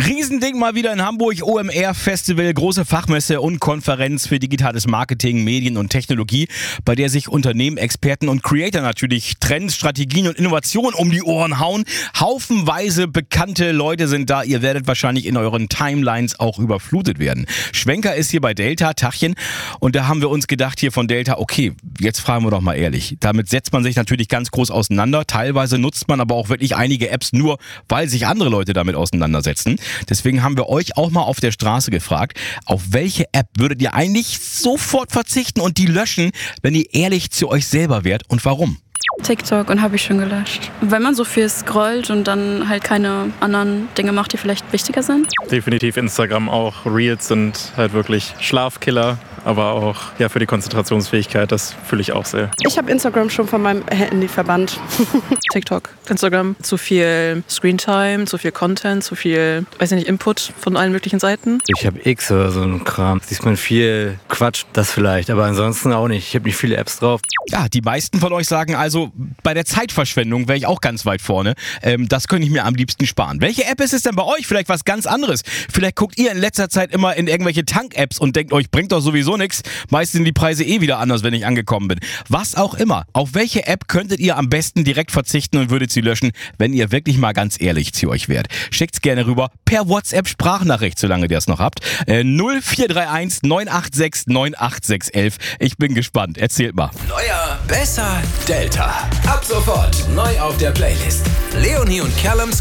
Riesending mal wieder in Hamburg, OMR Festival, große Fachmesse und Konferenz für digitales Marketing, Medien und Technologie, bei der sich Unternehmen, Experten und Creator natürlich Trends, Strategien und Innovationen um die Ohren hauen. Haufenweise bekannte Leute sind da. Ihr werdet wahrscheinlich in euren Timelines auch überflutet werden. Schwenker ist hier bei Delta, Tachchen, und da haben wir uns gedacht hier von Delta, okay, jetzt fragen wir doch mal ehrlich. Damit setzt man sich natürlich ganz groß auseinander. Teilweise nutzt man aber auch wirklich einige Apps nur, weil sich andere Leute damit auseinandersetzen. Deswegen haben wir euch auch mal auf der Straße gefragt, auf welche App würdet ihr eigentlich sofort verzichten und die löschen, wenn ihr ehrlich zu euch selber wärt und warum? TikTok und habe ich schon gelöscht. Wenn man so viel scrollt und dann halt keine anderen Dinge macht, die vielleicht wichtiger sind. Definitiv Instagram auch. Reels sind halt wirklich Schlafkiller, aber auch ja, für die Konzentrationsfähigkeit, das fühle ich auch sehr. Ich habe Instagram schon von meinem Handy verbannt. TikTok, Instagram, zu viel Screentime, zu viel Content, zu viel, weiß ich nicht, Input von allen möglichen Seiten. Ich habe X oder so ein Kram. Sieht man viel Quatsch, das vielleicht, aber ansonsten auch nicht. Ich habe nicht viele Apps drauf. Ja, die meisten von euch sagen also, bei der Zeitverschwendung wäre ich auch ganz weit vorne. Das könnte ich mir am liebsten sparen. Welche App ist es denn bei euch? Vielleicht was ganz anderes. Vielleicht guckt ihr in letzter Zeit immer in irgendwelche Tank-Apps und denkt euch, bringt doch sowieso nichts. Meist sind die Preise eh wieder anders, wenn ich angekommen bin. Was auch immer. Auf welche App könntet ihr am besten direkt verzichten und würdet sie löschen, wenn ihr wirklich mal ganz ehrlich zu euch wärt? Schickt's gerne rüber per WhatsApp-Sprachnachricht, solange ihr es noch habt. 0431 986 98611. Ich bin gespannt. Erzählt mal. Neuer, besser, Delta. Ab sofort neu auf der Playlist. Leonie und Callums